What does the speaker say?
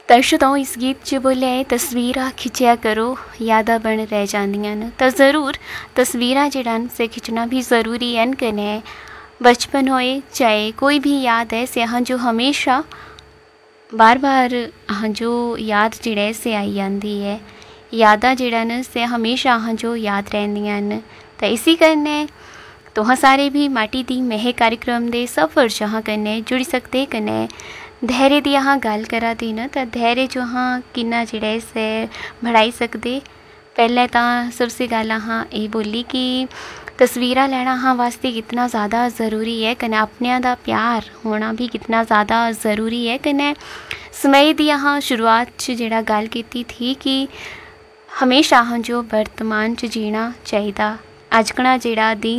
दर्शकों इस गीत 'ਚ बोलिया है तस्वीरां खिंचिया करो यादां बन रह जांदियां न। तो ज़रूर तस्वीरां जिहड़ां से खिंचना भी ज़रूरी है। कने बचपन होए चाहे कोई भी याद है से अहां जो हमेशा बार बार अहां जो याद जिहड़े से आई जाती है। यादां जिहड़ां न से हमेशा अहां जो याद रहिंदियां न। तो इसी कन्नै तुहां सारे भी माटी दी महक कार्यक्रम दे सफ़र च अहां कन्नै जुड़ी सकदे। कन्नै धैर्य दी अहां गल करा दी न तो धैर्य जो अहां किन्ना जिहड़े से बढ़ाई सकदे। पहले तो सबसे गल अहां ये बोली कि तस्वीरां लैना अहां वास्ते कितना ज़्यादा ज़रूरी है। कन्नै अपनियां दा प्यार होना भी कितना ज़्यादा ज़रूरी है। कन्नै समय दी अहां शुरुआत च जिहड़ा गल कीती थी कि हमेशा अहां जो वर्तमान च जीना चाहिदा। अजकड़ा जिहड़ा दिन